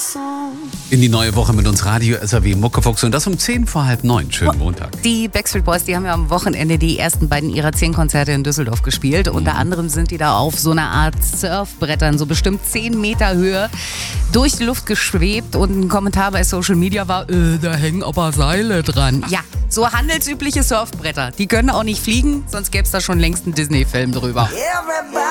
In die neue Woche mit uns Radio SAW Muckefuchs und das um 8:10. Schönen Montag. Die Backstreet Boys, die haben ja am Wochenende die ersten beiden ihrer 10 Konzerte in Düsseldorf gespielt. Unter anderem sind die da auf so einer Art Surfbrettern, so bestimmt 10 Meter Höhe, durch die Luft geschwebt. Und ein Kommentar bei Social Media war, da hängen aber Seile dran. Ja, so handelsübliche Surfbretter. Die können auch nicht fliegen, sonst gäbe es da schon längst einen Disney-Film drüber.